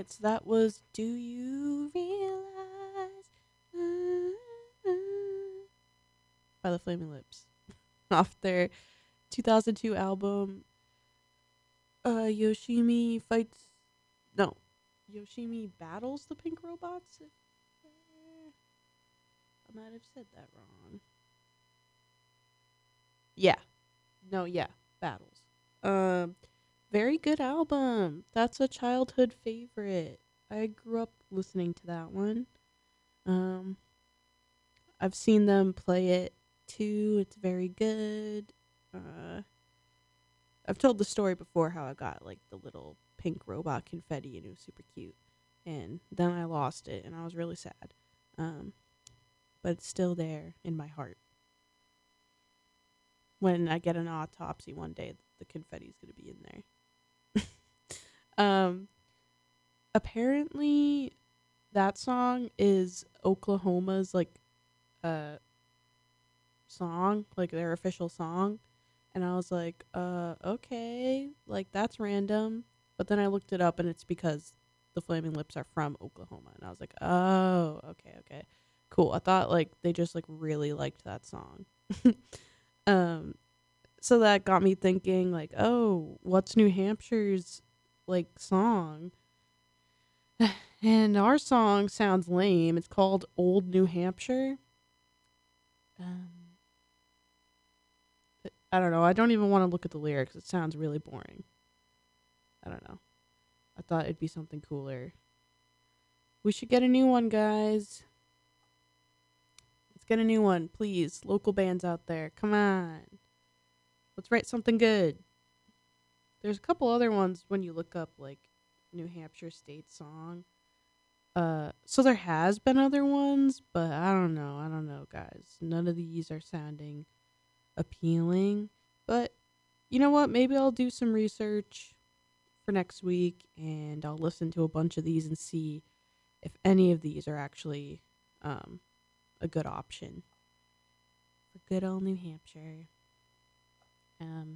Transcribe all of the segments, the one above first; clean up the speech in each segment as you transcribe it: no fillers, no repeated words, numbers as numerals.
right, so that was Do You Realize by the Flaming Lips off their 2002 album Yoshimi Fights No, Yoshimi Battles the Pink Robots. I might have said that wrong. Yeah. No, yeah, Battles. Um Very good album. That's a childhood favorite. I grew up listening to that one. Um, I've seen them play it too. It's very good. Uh, I've told the story before how I got like the little pink robot confetti and it was super cute. And then I lost it and I was really sad. Um, but it's still there in my heart. When I get an autopsy one day, the confetti's gonna be in there. um, Apparently that song is Oklahoma's like uh song, like their official song. And I was like, okay, like that's random. But then I looked it up and it's because the Flaming Lips are from Oklahoma. And I was like, oh, okay, okay. Cool. I thought like they just like really liked that song. um so that got me thinking like, oh, what's New Hampshire's like song? And our song sounds lame. It's called Old New Hampshire. Um, I don't know. I don't even want to look at the lyrics. It sounds really boring. I don't know. I thought it'd be something cooler. We should get a new one, guys. Let's get a new one, please. Local bands out there. Come on. Let's write something good. There's a couple other ones when you look up, like, New Hampshire state song. So there has been other ones, but I don't know. I don't know, guys. None of these are sounding appealing. But you know what? Maybe I'll do some research for next week and I'll listen to a bunch of these and see if any of these are actually um, a good option for good old New Hampshire. Um,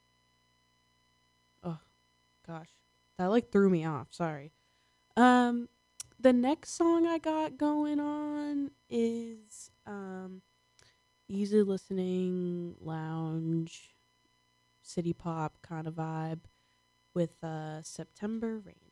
oh gosh, that like threw me off. Sorry. Um, the next song I got going on is easy listening lounge city pop kind of vibe with September Rain.